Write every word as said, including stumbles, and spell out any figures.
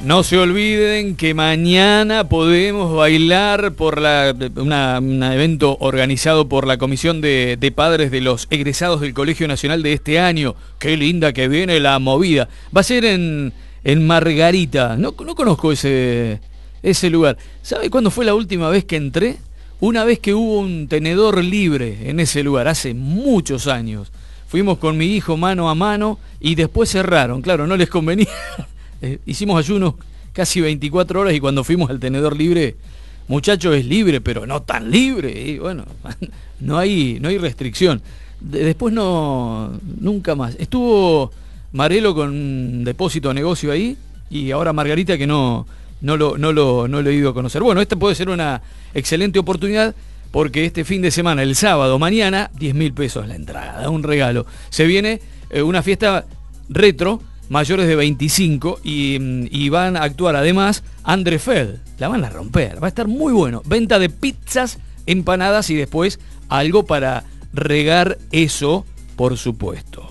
No se olviden que mañana podemos bailar por la una, un evento organizado por la Comisión de, de Padres de los Egresados del Colegio Nacional de este año. Qué linda que viene la movida. Va a ser en, en Margarita. No, no conozco ese, ese lugar. ¿Sabe cuándo fue la última vez que entré? Una vez que hubo un tenedor libre en ese lugar, hace muchos años. Fuimos con mi hijo mano a mano y después cerraron. Claro, no les convenía. Eh, hicimos ayuno casi veinticuatro horas y cuando fuimos al tenedor libre, muchacho, es libre, pero no tan libre. Y bueno, no hay, no hay restricción. De, después no, nunca más. Estuvo Marelo con un depósito de negocio ahí y ahora Margarita que no, no, lo, no, lo, no lo he ido a conocer. Bueno, esta puede ser una excelente oportunidad porque este fin de semana, el sábado, mañana, diez mil pesos la entrada, un regalo. Se viene eh, una fiesta retro, mayores de veinticinco, y, y van a actuar además André Feld. La van a romper, va a estar muy bueno. Venta de pizzas, empanadas y después algo para regar eso, por supuesto.